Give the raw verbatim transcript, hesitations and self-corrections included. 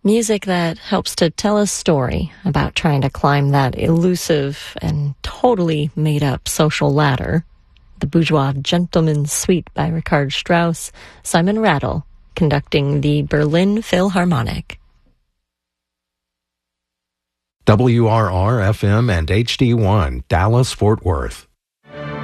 Music that helps to tell a story about trying to climb that elusive and totally made-up social ladder. The Bourgeois Gentleman's Suite by Richard Strauss, Simon Rattle, conducting the Berlin Philharmonic. W R R F M and H D one, Dallas, Fort Worth.